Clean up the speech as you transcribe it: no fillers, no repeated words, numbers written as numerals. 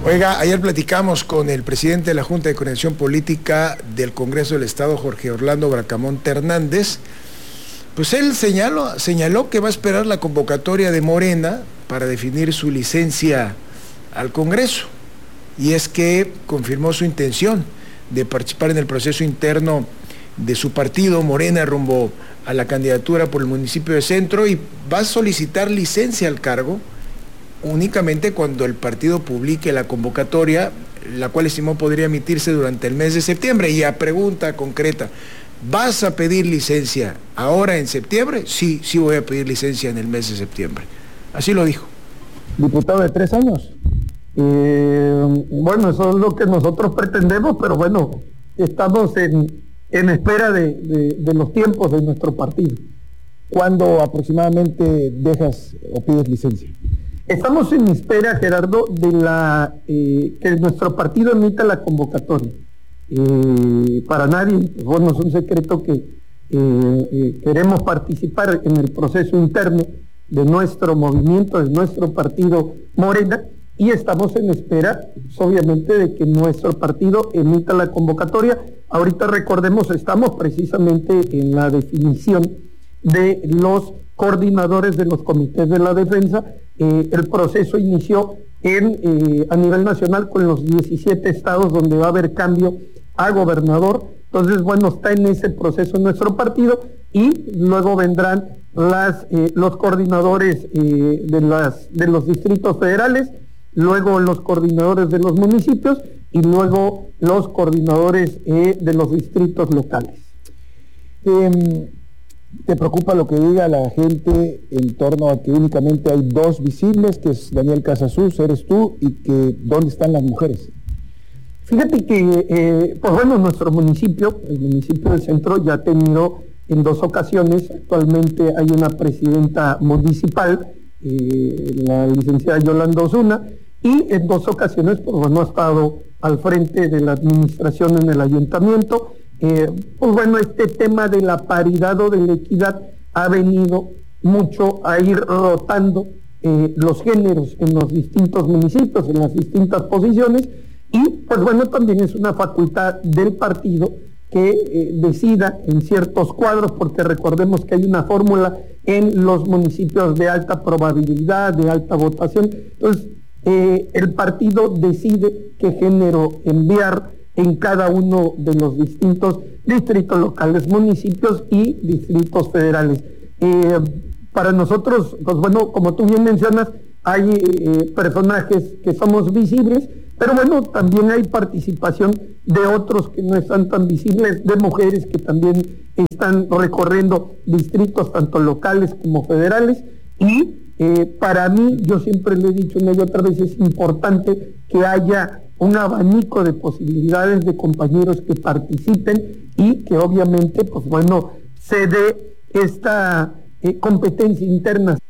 Oiga, ayer platicamos con el presidente de la Junta de Coordinación Política del Congreso del Estado, Jorge Orlando Bracamonte Hernández. Pues él señaló que va a esperar la convocatoria de Morena para definir su licencia al Congreso. Y es que confirmó su intención de participar en el proceso interno de su partido, Morena, rumbo a la candidatura por el municipio de Centro, y va a solicitar licencia al cargo únicamente cuando el partido publique la convocatoria, la cual estimó podría emitirse durante el mes de septiembre. Y a pregunta concreta, ¿vas a pedir licencia ahora en septiembre? Sí, sí voy a pedir licencia en el mes de septiembre. Así lo dijo. Diputado de 3 años. Bueno, eso es lo que nosotros pretendemos, pero bueno, estamos en espera de los tiempos de nuestro partido. ¿Cuándo aproximadamente dejas o pides licencia? Estamos en espera, Gerardo, de que nuestro partido emita la convocatoria. Para nadie, bueno, es un secreto que queremos participar en el proceso interno de nuestro movimiento, de nuestro partido Morena, y estamos en espera, obviamente, de que nuestro partido emita la convocatoria. Ahorita recordemos, estamos precisamente en la definición de los coordinadores de los comités de la defensa. El proceso inició a nivel nacional con los 17 estados donde va a haber cambio a gobernador. Entonces, bueno, está en ese proceso nuestro partido, y luego vendrán los coordinadores de los distritos federales, luego los coordinadores de los municipios y luego los coordinadores de los distritos locales. ¿Te preocupa lo que diga la gente en torno a que únicamente hay 2 visibles, que es Daniel Casasus, eres tú, y que dónde están las mujeres? Fíjate que, pues bueno, nuestro municipio, el municipio del Centro, ya ha tenido en 2 ocasiones, actualmente hay una presidenta municipal, la licenciada Yolanda Osuna, y en 2 ocasiones, pues bueno, ha estado al frente de la administración en el ayuntamiento. Pues bueno, este tema de la paridad o de la equidad ha venido mucho a ir rotando los géneros en los distintos municipios, en las distintas posiciones, y pues bueno, también es una facultad del partido que decida en ciertos cuadros, porque recordemos que hay una fórmula en los municipios de alta probabilidad, de alta votación. Entonces, el partido decide qué género enviar en cada uno de los distintos distritos locales, municipios y distritos federales. Para nosotros, pues bueno, como tú bien mencionas, hay personajes que somos visibles, pero bueno, también hay participación de otros que no están tan visibles, de mujeres que también están recorriendo distritos tanto locales como federales. Y para mí, yo siempre le he dicho una y otra vez, es importante que haya un abanico de posibilidades de compañeros que participen y que obviamente, pues bueno, se dé esta competencia interna.